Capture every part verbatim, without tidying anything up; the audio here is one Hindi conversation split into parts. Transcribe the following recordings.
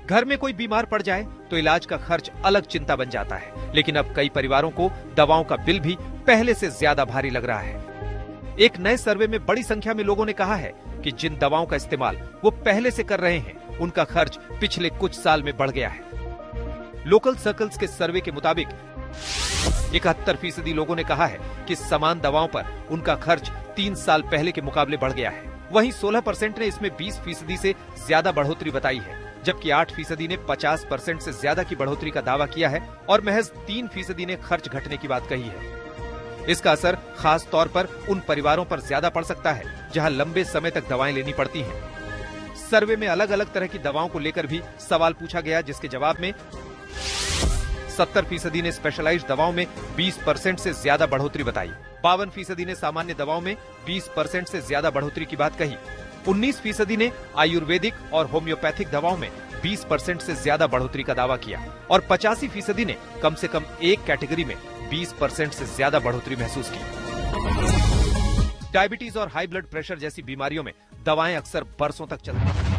घर में कोई बीमार पड़ जाए तो इलाज का खर्च अलग चिंता बन जाता है, लेकिन अब कई परिवारों को दवाओं का बिल भी पहले से ज्यादा भारी लग रहा है। एक नए सर्वे में बड़ी संख्या में लोगों ने कहा है कि जिन दवाओं का इस्तेमाल वो पहले से कर रहे हैं, उनका खर्च पिछले कुछ साल में बढ़ गया है। लोकल सर्कल्स के सर्वे के मुताबिक इकहत्तर फीसदी लोगों ने कहा है कि समान दवाओं पर उनका खर्च तीन साल पहले के मुकाबले बढ़ गया है। वहीं सोलह परसेंट ने इसमें बीस फीसदी से ज्यादा बढ़ोतरी बताई है, जबकि आठ फीसदी ने पचास परसेंट से ज्यादा की बढ़ोतरी का दावा किया है और महज तीन फीसदी ने खर्च घटने की बात कही है। इसका असर खास तौर पर उन परिवारों पर ज्यादा पड़ सकता है जहां लंबे समय तक दवाएं लेनी पड़ती हैं। सर्वे में अलग अलग तरह की दवाओं को लेकर भी सवाल पूछा गया, जिसके जवाब में सत्तर फीसदी ने स्पेशलाइज्ड दवाओं में बीस परसेंट से ज्यादा बढ़ोतरी बताई। बावन फीसदी ने सामान्य दवाओं में बीस परसेंट से ज्यादा बढ़ोतरी की बात कही। उन्नीस फीसदी ने आयुर्वेदिक और होम्योपैथिक दवाओं में बीस परसेंट से ज्यादा बढ़ोतरी का दावा किया और पचासी फीसदी ने कम से कम एक कैटेगरी में बीस परसेंट से ज्यादा बढ़ोतरी महसूस की। डायबिटीज और हाई ब्लड प्रेशर जैसी बीमारियों में दवाएं अक्सर बरसों तक चलती हैं।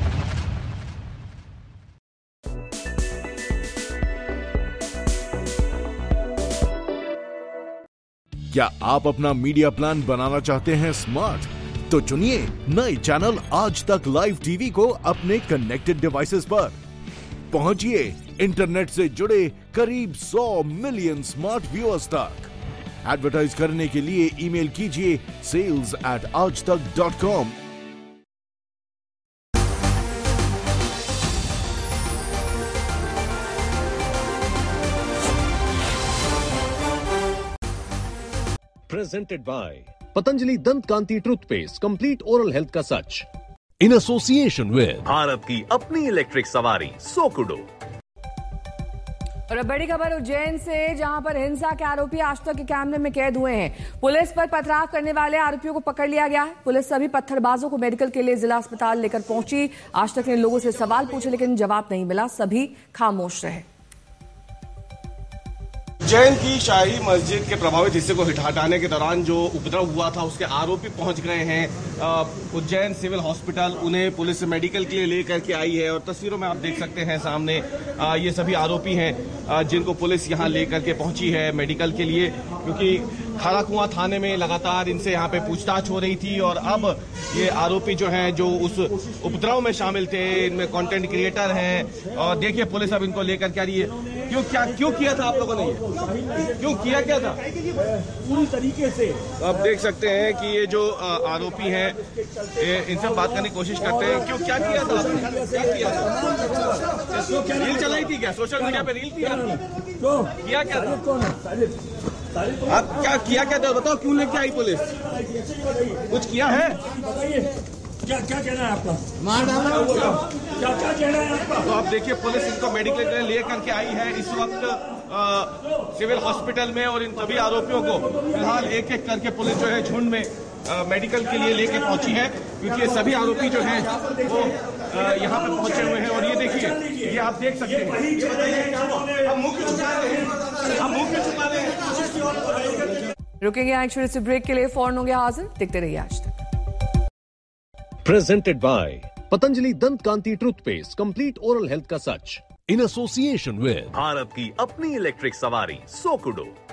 क्या आप अपना मीडिया प्लान बनाना चाहते हैं स्मार्ट? तो चुनिए नए चैनल आज तक लाइव टीवी को अपने कनेक्टेड डिवाइसेस पर। पहुंचिए इंटरनेट से जुड़े करीब सौ मिलियन स्मार्ट व्यूअर्स तक। एडवर्टाइज करने के लिए ईमेल कीजिए सेल्स एट आज तक dot com. Presented by Patanjali दंत कांति टूथपेस्ट, कंप्लीट ओरल हेल्थ का सच। In association with भारत की अपनी इलेक्ट्रिक सवारी सोकुडो। और अब बड़ी खबर उज्जैन से, जहां पर हिंसा के आरोपी आज तक के कैमरे में कैद हुए हैं। पुलिस पर पथराव करने वाले आरोपियों को पकड़ लिया गया है। पुलिस सभी पत्थरबाजों को मेडिकल के लिए जिला अस्पताल लेकर पहुंची। आज तक ने लोगों से सवाल पूछे, लेकिन जवाब नहीं मिला। सभी खामोश रहे। उज्जैन की शाही मस्जिद के प्रभावित हिस्से को हटाने के दौरान जो उपद्रव हुआ था, उसके आरोपी पहुंच गए हैं उज्जैन सिविल हॉस्पिटल। उन्हें पुलिस मेडिकल के लिए लेकर के आई है और तस्वीरों में आप देख सकते हैं सामने ये सभी आरोपी हैं जिनको पुलिस यहां लेकर के पहुंची है मेडिकल के लिए, क्योंकि खाराकुआं थाने में लगातार इनसे यहाँ पे पूछताछ हो रही थी। और अब ये आरोपी जो हैं, जो उस उपद्रव में शामिल थे, इनमें कंटेंट क्रिएटर हैं, और देखिए पुलिस अब इनको लेकर के आ रही है। क्यों क्या क्यों किया था आप लोगों ने? ये क्यों किया क्या था पूरी तरीके से? आप देख सकते हैं कि ये जो आरोपी हैं, इनसे बात करने की कोशिश करते हैं। क्यों क्या किया था आपने? क्या किया था? रील चलाई थी क्या? सोशल मीडिया पे रील थी आपकी? किया क्या था? आप क्या किया क्या था बताओ? क्यों लेके आई पुलिस? कुछ किया है? क्या क्या कहना है आपका? मार डाला क्या क्या कहना है आपका? तो आप देखिए पुलिस इनको मेडिकल के लिए ले करके आई है इस वक्त आ, सिविल हॉस्पिटल में, और इन सभी आरोपियों को फिलहाल एक एक करके पुलिस जो है झुंड में आ, मेडिकल के लिए लेके पहुंची है, क्योंकि ये सभी आरोपी जो हैं वो यहाँ पे पहुंचे हुए हैं। और ये देखिए, ये आप देख सकते हैं, हम मुख्य छुपा रहे हैं, हम मुख्य छुपा रहे हैं। रुकेंगे एक छोटे से ब्रेक के लिए, फौरन होंगे हाजिर। देखते रहिए आज तक। Presented by पतंजलि दंत कांति टूथपेस्ट, कंप्लीट ओरल हेल्थ का सच। in association with भारत की अपनी इलेक्ट्रिक सवारी सोकुडो।